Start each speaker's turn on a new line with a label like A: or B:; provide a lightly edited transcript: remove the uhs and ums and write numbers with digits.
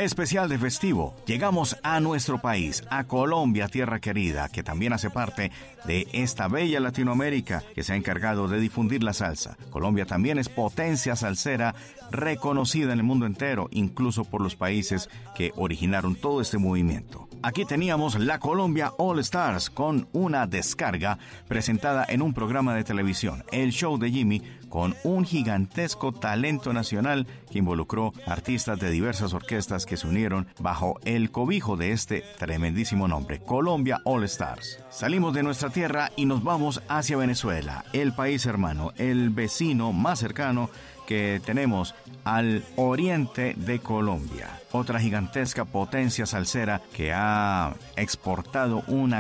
A: Especial de festivo. Llegamos a nuestro país, a Colombia, tierra querida, que también hace parte de esta bella Latinoamérica que se ha encargado de difundir la salsa. Colombia también es potencia salsera reconocida en el mundo entero, incluso por los países que originaron todo este movimiento. Aquí teníamos la Colombia All Stars con una descarga presentada en un programa de televisión, El Show de Jimmy, con un gigantesco talento nacional que involucró artistas de diversas orquestas que se unieron bajo el cobijo de este tremendísimo nombre, Colombia All Stars. Salimos de nuestra tierra y nos vamos hacia Venezuela, el país hermano, el vecino más cercano que tenemos al oriente de Colombia. Otra gigantesca potencia salsera que ha exportado una